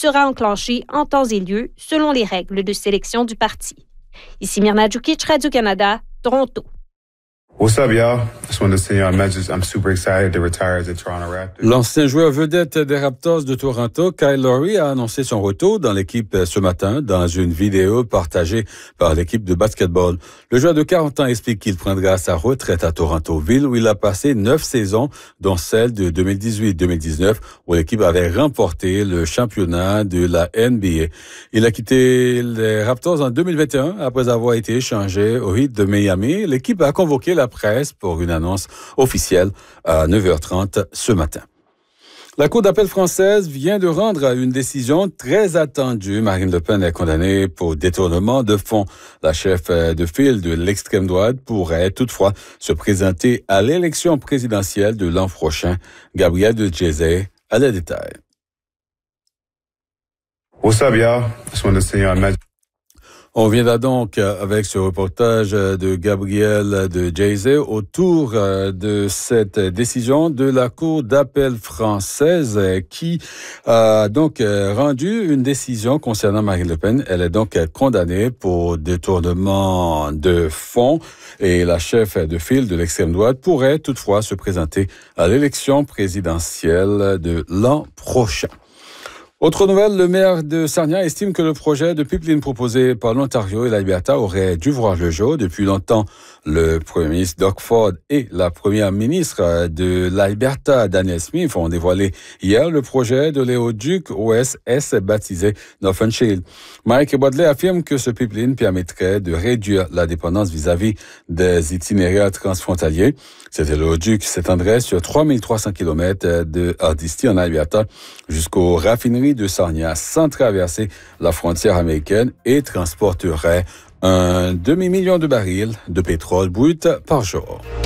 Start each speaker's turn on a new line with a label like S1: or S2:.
S1: sera enclenché en temps et lieu selon les règles de sélection du parti. Ici Myrna Djukic, Radio-Canada, Toronto.
S2: What's up, y'all? Just wanted to send y'all a message. I'm super excited to retire as a Toronto Raptor.
S3: L'ancien joueur vedette des Raptors de Toronto, Kyle Lowry, a annoncé son retour dans l'équipe ce matin dans une vidéo partagée par l'équipe de basketball. Le joueur de 40 ans explique qu'il prendra sa retraite à Toronto, ville où il a passé 9 saisons, dont celle de 2018-2019, où l'équipe avait remporté le championnat de la NBA. Il a quitté les Raptors en 2021 après avoir été échangé au Heat de Miami. L'équipe a convoqué la presse pour une annonce officielle à 9h30 ce matin. La Cour d'appel française vient de rendre une décision très attendue. Marine Le Pen est condamnée pour détournement de fonds. La chef de file de l'extrême droite pourrait toutefois se présenter à l'élection présidentielle de l'an prochain. Gabriel de Jezé a les détails.
S2: What's up, y'all? Just wanted to send y'all a message.
S3: On viendra donc avec ce reportage de Gabriel de Jezé autour de cette décision de la Cour d'appel française qui a donc rendu une décision concernant Marine Le Pen. Elle est donc condamnée pour détournement de fonds et la chef de file de l'extrême droite pourrait toutefois se présenter à l'élection présidentielle de l'an prochain. Autre nouvelle, le maire de Sarnia estime que le projet de pipeline proposé par l'Ontario et l'Alberta aurait dû voir le jour. Depuis longtemps, le premier ministre Doug Ford et la première ministre de l'Alberta, Danielle Smith, ont dévoilé hier le projet de l'éoduc OSS baptisé Northern Shield. Mike Bodley affirme que ce pipeline permettrait de réduire la dépendance vis-à-vis des itinéraires transfrontaliers. Cet éoduc s'étendrait sur 3300 km de Hardisty en Alberta jusqu'aux raffineries de Sarnia sans traverser la frontière américaine et transporterait un demi-million de barils de pétrole brut par jour.